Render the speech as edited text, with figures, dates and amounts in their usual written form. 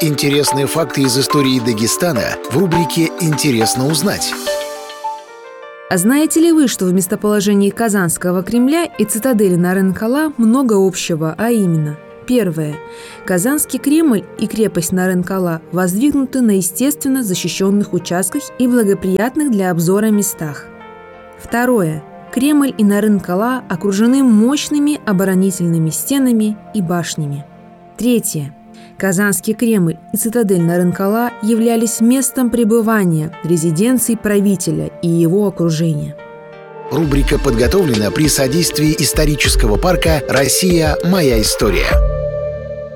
Интересные факты из истории Дагестана в рубрике «Интересно узнать». А знаете ли вы, что в местоположении Казанского Кремля и цитадели Нарынкала много общего, а именно: первое. Казанский Кремль и крепость Нарынкала воздвигнуты на естественно защищенных участках и благоприятных для обзора местах. Второе. Кремль и Нарынкала окружены мощными оборонительными стенами и башнями. Третье. Казанский Кремль и цитадель Нарынкала являлись местом пребывания резиденции правителя и его окружения. Рубрика подготовлена при содействии исторического парка «Россия. Моя история».